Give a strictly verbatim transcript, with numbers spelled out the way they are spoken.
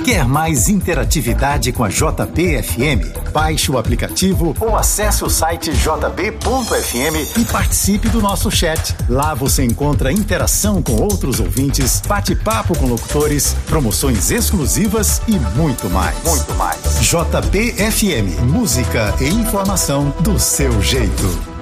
Quer mais interatividade com a J B F M? Baixe o aplicativo ou acesse o site j b ponto f m e participe do nosso chat. Lá você encontra interação com outros ouvintes, bate-papo com locutores, promoções exclusivas e muito mais. Muito mais. J B F M, música e informação do seu jeito.